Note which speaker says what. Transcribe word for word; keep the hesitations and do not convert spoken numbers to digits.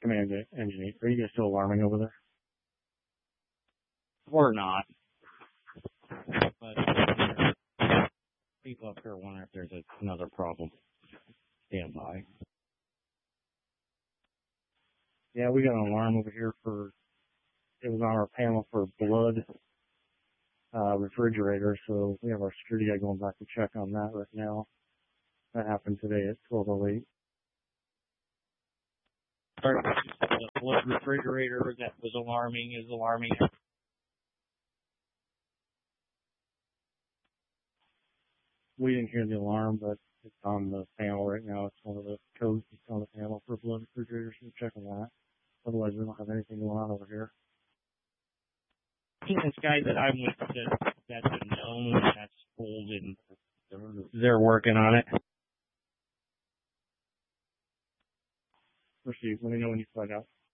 Speaker 1: Command engineer. Are you guys still alarming over there?
Speaker 2: Or not. But people up here wonder if there's another problem. Stand by.
Speaker 1: Yeah, we got an alarm over here for, it was on our panel for blood uh, refrigerator, so we have our security guy going back to check on that right now. That happened today at twelve oh eight.
Speaker 2: The blood refrigerator that was alarming is alarming.
Speaker 1: We didn't hear the alarm, but it's on the panel right now. It's one of the codes that's on the panel for blood refrigerators, so check on that. Otherwise, we don't have anything going on over here.
Speaker 2: This guy that I'm with, that, that's a known, that's old, and they're working on it.
Speaker 1: Proceed. Let me know when you find out.